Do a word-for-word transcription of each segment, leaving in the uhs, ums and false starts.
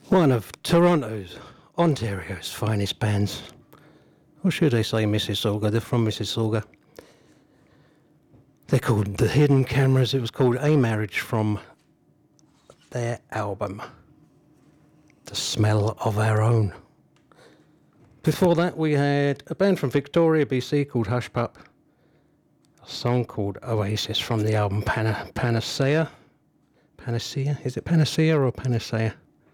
One of Toronto's, Ontario's finest bands. Or should I say Mississauga? They're from Mississauga. They're called The Hidden Cameras. It was called A Marriage from their album, The Smell of Our Own. Before that, we had a band from Victoria, B C, called Hush Pup. A song called Oasis from the album Pana- Panacea. Panacea? Is it Panacea or Panacea?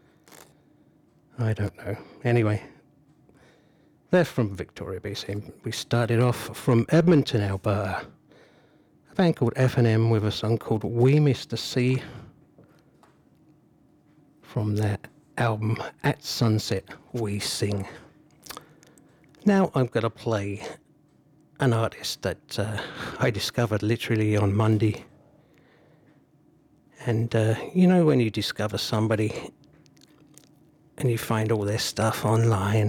I don't know. Anyway, they're from Victoria, B C. We started off from Edmonton, Alberta. A band called F and M with a song called We Miss the Sea from their album At Sunset We Sing. Now I'm going to play an artist that uh, I discovered literally on Monday. And uh, you know when you discover somebody and you find all their stuff online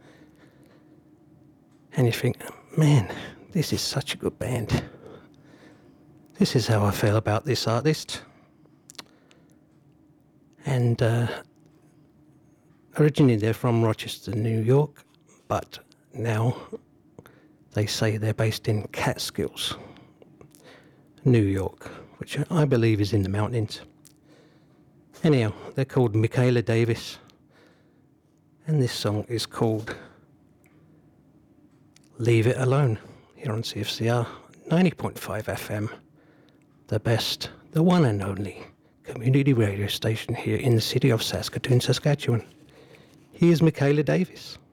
and you think, man, this is such a good band. This is how I feel about this artist. And uh, originally they're from Rochester, New York, but now they say they're based in Catskills, New York, which I believe is in the mountains. Anyhow, they're called Michaela Davis, and this song is called Leave It Alone, here on C F C R ninety point five F M, the best, the one and only community radio station here in the city of Saskatoon, Saskatchewan. Here's Michaela Davis.